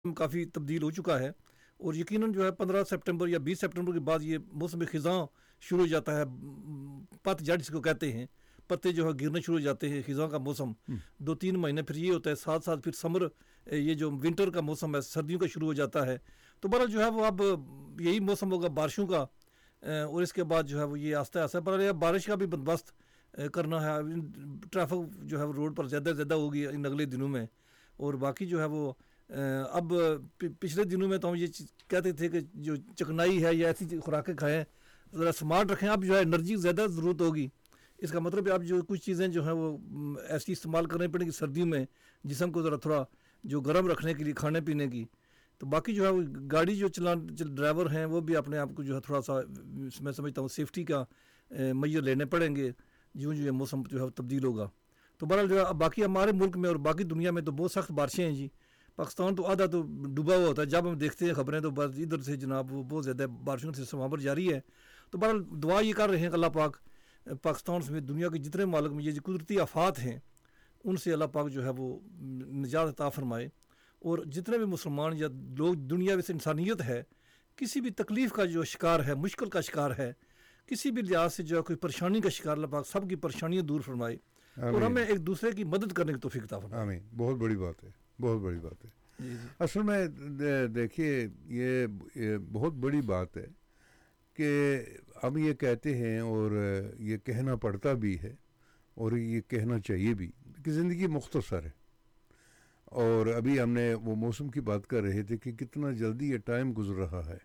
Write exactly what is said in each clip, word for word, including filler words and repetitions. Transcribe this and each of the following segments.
کافی تبدیل ہو چکا ہے، اور یقیناً جو ہے پندرہ سپٹمبر یا بیس سپٹمبر کے بعد یہ موسم خزاں شروع ہو جاتا ہے، پت جھڑ جس کو کہتے ہیں، پتے جو ہے گرنے شروع ہو جاتے ہیں، خزاں کا موسم دو تین مہینے پھر یہ ہوتا ہے، ساتھ ساتھ پھر سمر، یہ جو ونٹر کا موسم ہے سردیوں کا شروع ہو جاتا ہے. تو بہرحال جو ہے وہ اب یہی موسم ہوگا بارشوں کا، اور اس کے بعد جو ہے وہ یہ آہستہ آہستہ پر بارش کا بھی بندوبست کرنا ہے. ٹریفک جو ہے وہ روڈ پر زیادہ زیادہ ہوگی ان اگلے دنوں میں، اور باقی جو ہے وہ اب پچھلے دنوں میں تو ہم یہ کہتے تھے کہ جو چکنائی ہے یا ایسی خوراکیں کھائیں، ذرا سمارٹ رکھیں. اب جو ہے انرجی زیادہ ضرورت ہوگی، اس کا مطلب ہے اب جو کچھ چیزیں جو ہیں وہ ایسی استعمال کرنی پڑیں گی سردیوں میں، جسم کو ذرا تھوڑا جو گرم رکھنے کے لیے کھانے پینے کی. تو باقی جو ہے وہ گاڑی جو چلان ڈرائیور ہیں وہ بھی اپنے آپ کو جو ہے تھوڑا سا میں سمجھتا ہوں سیفٹی کا میجر لینے پڑیں گے جو جو یہ موسم جو ہے تبدیل ہوگا. تو بہرحال جو ہے باقی ہمارے ملک میں اور باقی دنیا میں تو بہت سخت بارشیں ہیں جی. پاکستان تو آدھا تو ڈوبا ہوا ہوتا ہے، جب ہم دیکھتے ہیں خبریں تو بس ادھر سے جناب وہ بہت زیادہ بارشوں سے وہاں پر جاری ہے. تو بہرحال دعا یہ کر رہے ہیں کہ اللہ پاک پاکستان سمیت دنیا کے جتنے مالک میں یہ جو قدرتی آفات ہیں ان سے اللہ پاک جو ہے وہ نجات عطا فرمائے، اور جتنے بھی مسلمان یا لوگ دنیا میں سے انسانیت ہے کسی بھی تکلیف کا جو شکار ہے، مشکل کا شکار ہے، کسی بھی لحاظ سے جو ہے کوئی پریشانی کا شکار، اللہ پاک سب کی پریشانیاں دور فرمائے اور ہمیں ایک دوسرے کی مدد کرنے کی توفیق عطا فرمائے. آمین. بہت بڑی بات ہے، بہت بڑی بات ہے. جی جی. اصل میں دیکھیے یہ بہت بڑی بات ہے کہ ہم یہ کہتے ہیں اور یہ کہنا پڑتا بھی ہے اور یہ کہنا چاہیے بھی کہ زندگی مختصر ہے. اور ابھی ہم نے وہ موسم کی بات کر رہے تھے کہ کتنا جلدی یہ ٹائم گزر رہا ہے،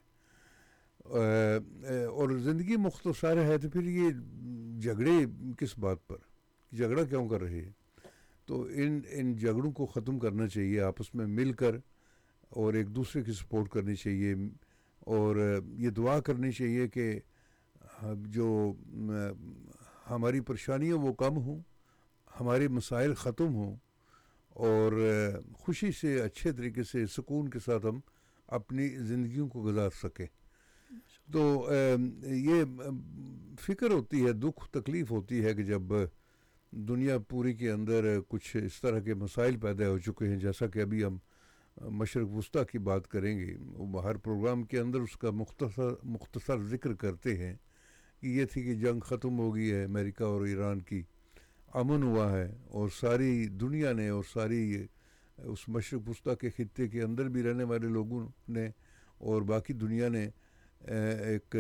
اور زندگی مختصر ہے تو پھر یہ جھگڑے کس بات پر، جھگڑا کیوں کر رہے ہیں؟ تو ان ان جھگڑوں کو ختم کرنا چاہیے، آپس میں مل کر اور ایک دوسرے کی سپورٹ کرنی چاہیے، اور یہ دعا کرنی چاہیے کہ جو ہماری پریشانیاں وہ کم ہوں، ہمارے مسائل ختم ہوں، اور خوشی سے اچھے طریقے سے سکون کے ساتھ ہم اپنی زندگیوں کو گزار سکیں. تو یہ فکر ہوتی ہے، دکھ تکلیف ہوتی ہے کہ جب دنیا پوری کے اندر کچھ اس طرح کے مسائل پیدا ہو چکے ہیں، جیسا کہ ابھی ہم مشرق وسطیٰ کی بات کریں گے، ہر پروگرام کے اندر اس کا مختصر مختصر ذکر کرتے ہیں کہ یہ تھی کہ جنگ ختم ہو گئی ہے، امریکہ اور ایران کی امن ہوا ہے، اور ساری دنیا نے اور ساری اس مشرق وسطیٰ کے خطے کے اندر بھی رہنے والے لوگوں نے اور باقی دنیا نے ایک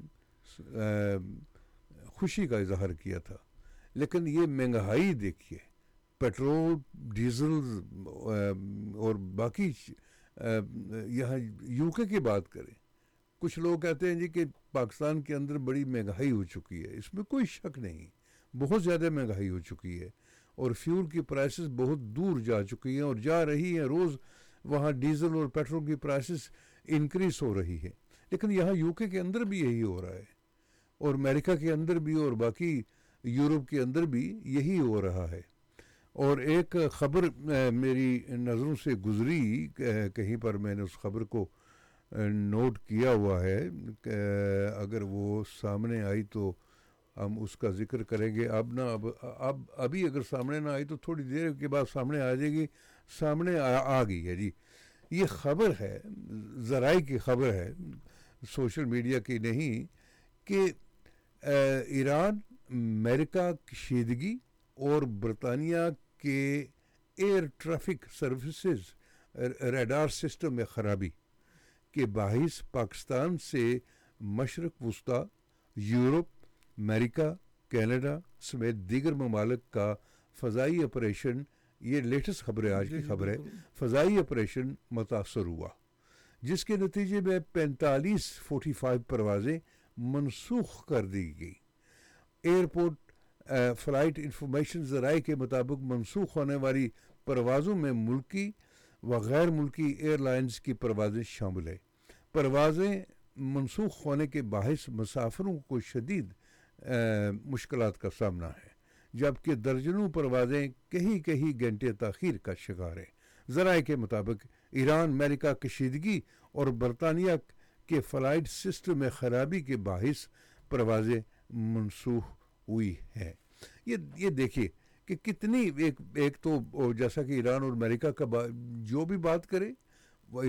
خوشی کا اظہار کیا تھا. لیکن یہ مہنگائی دیکھیے، پیٹرول، ڈیزل اور باقی، یہاں یو کے کی بات کریں، کچھ لوگ کہتے ہیں جی کہ پاکستان کے اندر بڑی مہنگائی ہو چکی ہے. اس میں کوئی شک نہیں، بہت زیادہ مہنگائی ہو چکی ہے، اور فیول کی پرائسز بہت دور جا چکی ہیں اور جا رہی ہیں. روز وہاں ڈیزل اور پیٹرول کی پرائسز انکریز ہو رہی ہے. لیکن یہاں یو کے کے اندر بھی یہی ہو رہا ہے، اور امریکہ کے اندر بھی، اور باقی یورپ کے اندر بھی یہی ہو رہا ہے. اور ایک خبر میری نظروں سے گزری، کہیں پر میں نے اس خبر کو نوٹ کیا ہوا ہے، اگر وہ سامنے آئی تو ہم اس کا ذکر کریں گے. اب نہ اب اب ابھی اگر سامنے نہ آئی تو تھوڑی دیر کے بعد سامنے آ جائے گی. سامنے آ, آ گئی ہے جی. یہ خبر ہے، ذرائع کی خبر ہے، سوشل میڈیا کی نہیں، کہ ایران، امریکہ کشیدگی اور برطانیہ کے air traffic services radar system میں خرابی کے باعث پاکستان سے مشرق وسطیٰ، یورپ، امریکہ، کینیڈا سمیت دیگر ممالک کا فضائی آپریشن، یہ لیٹسٹ خبر ہے، آج کی خبر ہے، فضائی آپریشن متاثر ہوا، جس کے نتیجے میں پینتالیس فورٹی فائیو پروازیں منسوخ کر دی گئی. ایئرپورٹ فلائٹ انفارمیشن ذرائع کے مطابق منسوخ ہونے والی پروازوں میں ملکی و غیر ملکی ایئر لائنز کی پروازیں شامل ہیں. پروازیں منسوخ ہونے کے باعث مسافروں کو شدید مشکلات کا سامنا ہے، جبکہ درجنوں پروازیں کئی کئی گھنٹے تاخیر کا شکار ہیں. ذرائع کے مطابق ایران، امریکہ کشیدگی اور برطانیہ کے فلائٹ سسٹم میں خرابی کے باعث پروازیں منسوخ ہوئی ہیں. یہ یہ دیکھیے کہ کتنی ایک ایک تو جیسا کہ ایران اور امریکہ کا جو بھی بات کرے